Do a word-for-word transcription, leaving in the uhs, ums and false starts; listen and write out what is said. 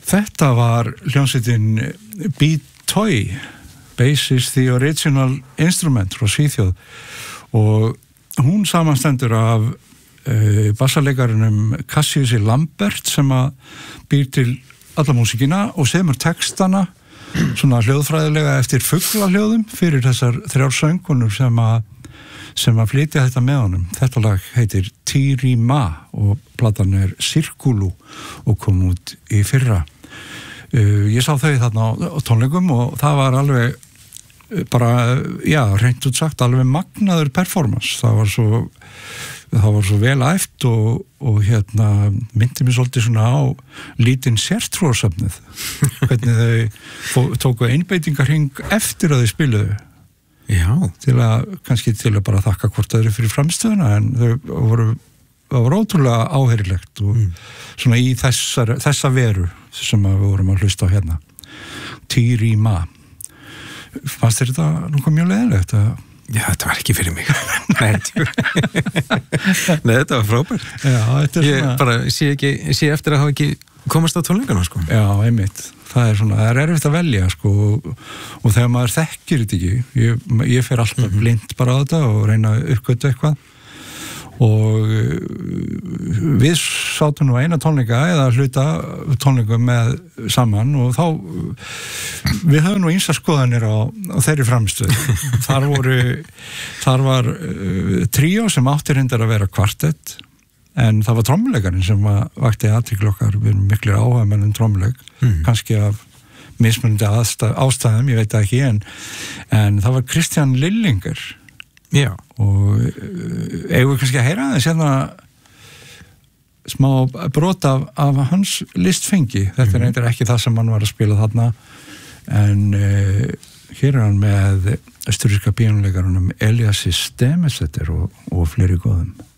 Þetta var hljómsveitin Beat Toy, Bass is the original instrument frá Svíþjóð og hún samanstendur af uh, bassaleikarinum Cassiusi Lambert sem að býr til alla músíkina og semur textana svona hljóðfræðilega eftir fuglahljóðum fyrir þessar þrjár söngunur sem að sem að flytja þetta með honum. Þetta lag heitir Tiri Ma og platan er Cirkulu og kom út í fyrra. Uh, ég sá þau þarna á, á tónleikum og það var alveg bara, já, reynt út sagt alveg magnaður performance. Það var svo það var svo vel æft og, og hérna myndi mér svolítið svona á lítinn sértrúarsöfnuð hvernig þau tóku einbeitingarhring eftir að þau spiluðu. Já. Til að, kannski til að bara þakka hvort öðru fyrir framstöðuna en þau voru, það var ótrúlega áherilegt og mm. svona í þessar, þessa veru sem við vorum að hlusta á hérna. Tiri Ma. Fannst þér þetta nokkuð mjög leiðilegt að Já, þetta var ekki fyrir mig. Nei, Nei, þetta var frábært. Já, þetta er ég svona... Ég bara sé, ekki, sé eftir að hafa ekki komast á tónleikana, sko. Já, einmitt. Það er svona, það er erfitt að velja, sko, og, og þegar maður þekkir þetta ekki, ég, ég fer alltaf mm-hmm. blind bara á þetta og reyna að uppgötu eitthvað og við sátum nú eina tónleika eða hluta tónleikum með saman og þá við höfum nú ýmsar skoðanir á, á þeirri framstöð. Þar voru þar var uh, tríó sem átti reyndar að vera kvartett en það var trommuleikarinn sem vakti athygli okkar, við erum miklir áhugamenn um trommuleik, mm. kannski af mismunandi ástæðum, ég veit það ekki en, en það var Kristján Lillinger. Já. Og eigum við kannski að heyra það sérna smá brot af, af hans listfengi. Þetta mm-hmm. er reyndar ekki það sem hann var að spila þarna en uh, hér er hann með austurríska píanóleikarunum Eliassi Stemesetter og, og fleiri góðum.